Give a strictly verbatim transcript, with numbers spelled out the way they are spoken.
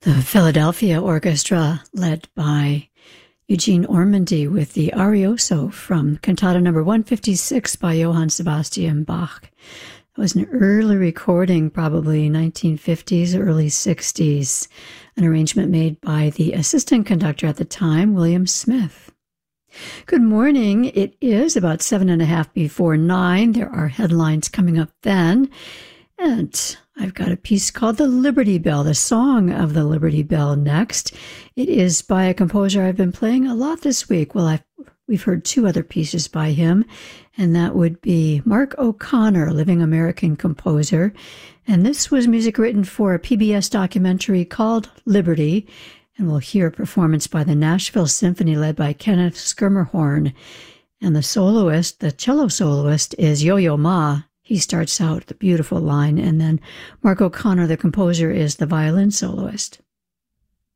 The Philadelphia Orchestra, led by Eugene Ormandy, with the Arioso from Cantata number one fifty-six by Johann Sebastian Bach. It was an early recording, probably nineteen fifties, early sixties, an arrangement made by the assistant conductor at the time, William Smith. Good morning. It is about seven and a half before nine. There are headlines coming up then. And I've got a piece called The Liberty Bell, the Song of the Liberty Bell next. It is by a composer I've been playing a lot this week. Well, I've, we've heard two other pieces by him, and that would be Mark O'Connor, living American composer. And this was music written for a P B S documentary called Liberty. And we'll hear a performance by the Nashville Symphony led by Kenneth Schermerhorn. And the soloist, the cello soloist, is Yo-Yo Ma. He starts out the beautiful line, and then Mark O'Connor, the composer, is the violin soloist.